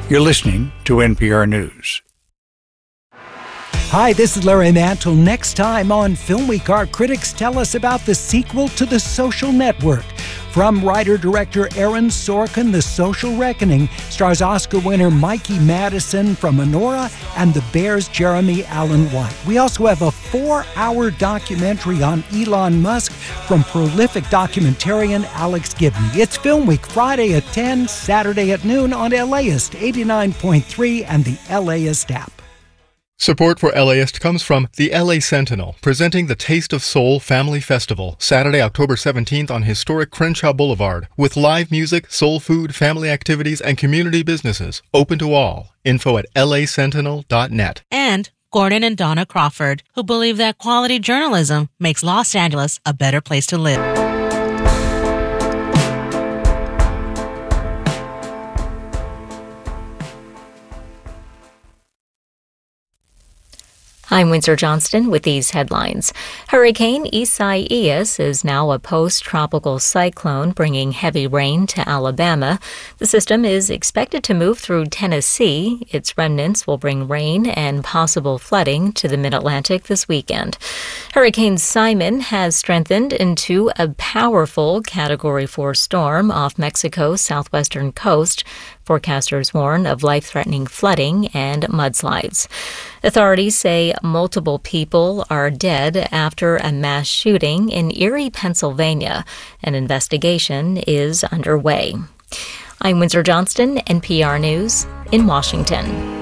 You're listening to NPR News. Hi, this is Larry Mantle. Next time on Film Week, our critics tell us about the sequel to The Social Network. From writer-director Aaron Sorkin, The Social Reckoning stars Oscar winner Mikey Madison from Anora and The Bear's Jeremy Allen White. We also have a 4-hour documentary on Elon Musk from prolific documentarian Alex Gibney. It's Film Week, Friday at 10, Saturday at noon on LAist 89.3 and the LAist app. Support for LAist comes from the LA Sentinel, presenting the Taste of Soul Family Festival, Saturday, October 17th on historic Crenshaw Boulevard, with live music, soul food, family activities, and community businesses, open to all. Info at lasentinel.net. And Gordon and Donna Crawford, who believe that quality journalism makes Los Angeles a better place to live. I'm Windsor Johnston with these headlines. Hurricane Isaias is now a post-tropical cyclone bringing heavy rain to Alabama. The system is expected to move through Tennessee. Its remnants will bring rain and possible flooding to the mid-Atlantic this weekend. Hurricane Simon has strengthened into a powerful Category 4 storm off Mexico's southwestern coast. Forecasters warn of life-threatening flooding and mudslides. Authorities say multiple people are dead after a mass shooting in Erie, Pennsylvania. An investigation is underway. I'm Windsor Johnston, NPR News in Washington.